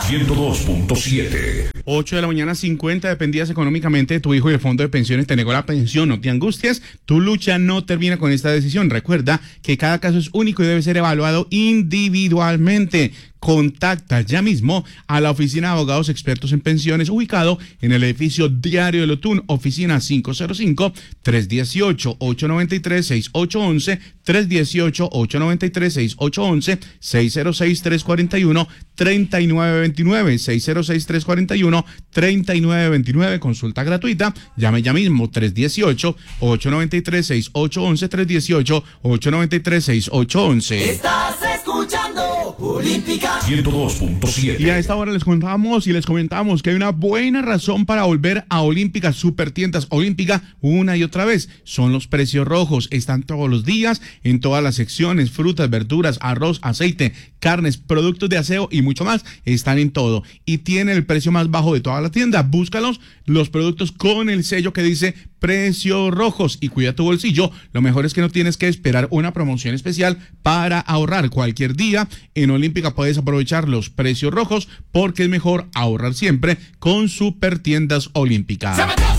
102.7. 8 de la mañana, 50, dependías económicamente de tu hijo y el fondo de pensiones te negó la pensión. No te angusties, tu lucha no termina con esta decisión. Recuerda que cada caso es único y debe ser evaluado individualmente. Contacta ya mismo a la oficina de abogados expertos en pensiones ubicado en el edificio Diario de Lotún, oficina 505-318-893-6811, 318-893-6811, 606-341-3929, 606-341-3929, consulta gratuita, llame ya mismo, 318-893-6811, 318-893-6811. Estás escuchando Olímpica 102.7. Y a esta hora les comentamos que hay una buena razón para volver a Olímpica, Supertiendas Olímpica, una y otra vez. Son los precios rojos, están todos los días, en todas las secciones, frutas, verduras, arroz, aceite, carnes, productos de aseo y mucho más, están en todo. Y tienen el precio más bajo de toda la tienda. Búscalos, los productos con el sello que dice precios rojos y cuida tu bolsillo. Lo mejor es que no tienes que esperar una promoción especial para ahorrar. Cualquier día en Olímpica puedes aprovechar los precios rojos porque es mejor ahorrar siempre con Supertiendas Olímpica.